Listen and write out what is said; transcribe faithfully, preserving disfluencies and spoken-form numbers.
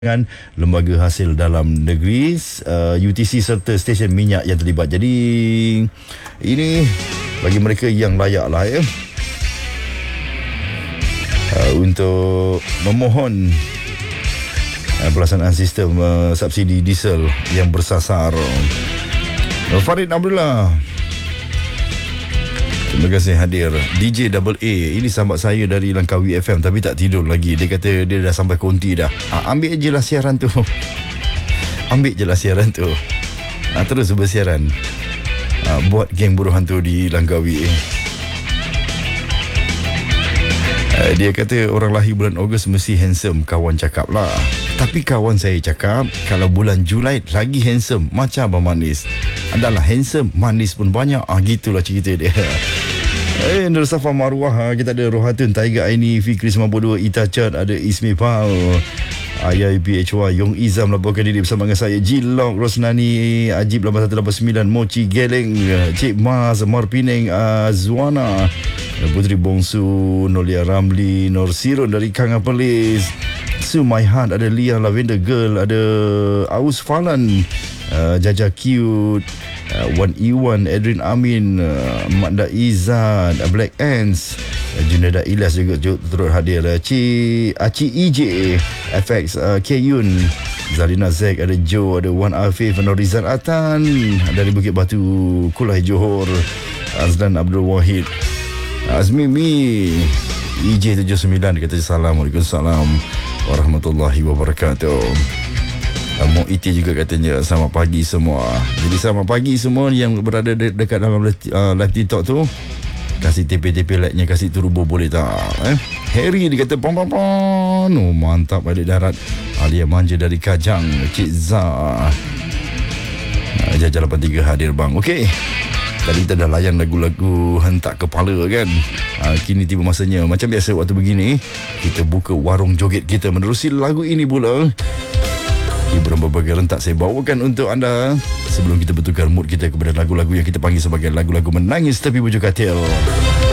dengan lembaga hasil dalam negeri, uh, U T C serta stesen minyak yang terlibat. Jadi ini bagi mereka yang layak lah ya, uh, untuk memohon uh, pelaksanaan sistem uh, subsidi diesel yang bersasar. uh, Farid Abdullah, terima kasih hadir. D J Double A, ini sahabat saya dari Langkawi F M tapi tak tidur lagi. Dia kata dia dah sampai konti dah. Ha, ambil je lah siaran tu. Ambil je lah siaran tu. Ha, terus bersiaran. Ha, buat geng buruh hantu di Langkawi. Ha, dia kata orang lahir bulan Ogos mesti handsome. Kawan cakap lah. Tapi kawan saya cakap kalau bulan Julai lagi handsome macam Abang Manis. Adalah handsome, manis pun banyak. Ah, gitulah cerita dia. Eh, Nur Safa Marwah, ha, kita ada Rohatun, Taiga Aini, Fikri sembilan puluh dua, Ita Chat, ada Ismi Pau, Ayah P H Y, Yong Izam laporkan diri bersama dengan saya, Jilok, Rosnani, Ajib lapan satu lapan sembilan, Mochi Geleng, Cik Mas, Marpineng, Azwana, Putri Bongsu, Nolia Ramli, Nur Sirun dari Kangapelis, Sumaihan, ada Lia Lavender Girl, ada Aus Falan, Uh, Jaja Cute, uh, Wan Iwan, Edrin Amin, uh, Makda Izzat, uh, Black Ants, uh, Juneda Ilyas juga turut hadir, uh, Ci Aci E J, F X, uh, K Yun, Zalina Zek, ada Joe, ada Wan Afif, Norizan Atan dari Bukit Batu, Kulai Johor, Azlan Abdul Wahid, Azmi Mi, E J tujuh sembilan, dia kata Assalamualaikum warahmatullahi wabarakatuh. Mo Iti juga katanya selamat pagi semua. Jadi selamat pagi semua yang berada de- dekat dalam uh, live TikTok tu. Kasih T P T P like-nya, kasih turbo boleh tak eh? Harry dia kata pom pom pom. Oh, mantap balik darat. Alia Manja dari Kajang, Cik Zah, uh, Jajah lapan tiga hadir bang. Okey, tadi kita dah layan lagu-lagu hentak kepala kan. uh, Kini tiba masanya, macam biasa waktu begini, kita buka warung joget kita menerusi lagu ini pula. Hiburan berbagai rentak saya bawakan untuk anda sebelum kita bertukar mood kita kepada lagu-lagu yang kita panggil sebagai lagu-lagu menangis tapi bujuk katil.